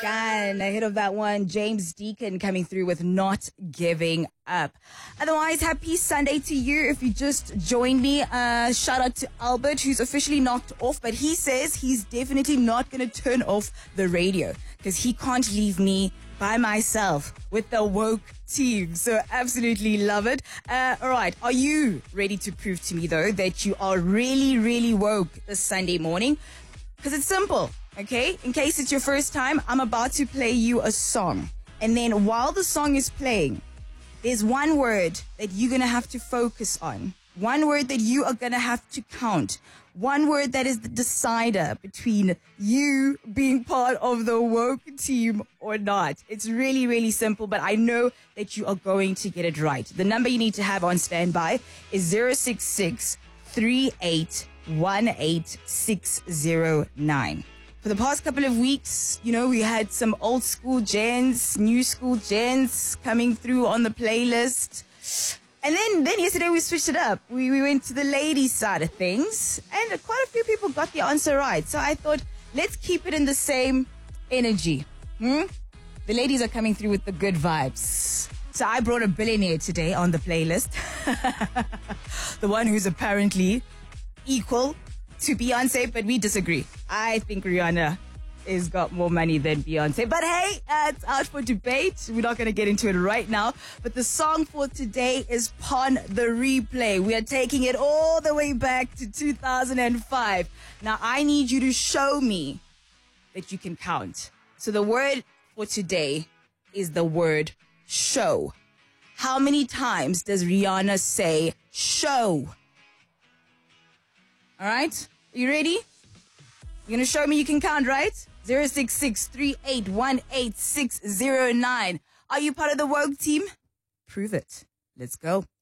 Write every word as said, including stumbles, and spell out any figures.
Gun. Ahead of that one, James Deacon coming through with Not Giving Up. Otherwise, happy Sunday to you. If you just joined me, uh, shout out to Albert, who's officially knocked off, but he says he's definitely not going to turn off the radio because he can't leave me by myself with the woke team. So absolutely love it. Uh, all right. Are you ready to prove to me, though, that you are really, really woke this Sunday morning? Because it's simple. Okay, in case it's your first time, I'm about to play you a song. And then while the song is playing, there's one word that you're going to have to focus on. One word that you are going to have to count. One word that is the decider between you being part of the woke team or not. It's really, really simple, but I know that you are going to get it right. The number you need to have on standby is zero six six, three eight one eight, six zero nine. For the past couple of weeks, you know, we had some old school gents, new school gents coming through on the playlist. And then, then yesterday we switched it up. We, we went to the ladies' side of things, and quite a few people got the answer right. So I thought, let's keep it in the same energy. Hmm? The ladies are coming through with the good vibes. So I brought a billionaire today on the playlist. The one who's apparently equal to Beyonce, but we disagree. I think Rihanna has got more money than Beyonce. But hey, uh, it's out for debate. We're not going to get into it right now. But the song for today is Pon the Replay. We are taking it all the way back to two thousand five. Now, I need you to show me that you can count. So the word for today is the word show. How many times does Rihanna say show? All right? You ready? You're going to show me you can count, right? zero six six, three eight one eight, six zero nine. Are you part of the woke team? Prove it. Let's go.